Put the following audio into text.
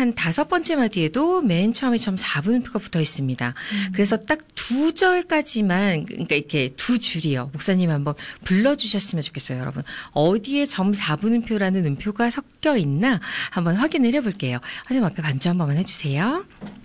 한 5번째 마디에도 맨 처음에 점 4분음표가 붙어 있습니다. 그래서 딱 2절까지만, 그러니까 이렇게 2줄이요. 목사님 한번 불러주셨으면 좋겠어요, 여러분. 어디에 점 4분음표라는 음표가 섞여 있나 한번 확인을 해볼게요. 선생님 앞에 반주 한 번만 해주세요.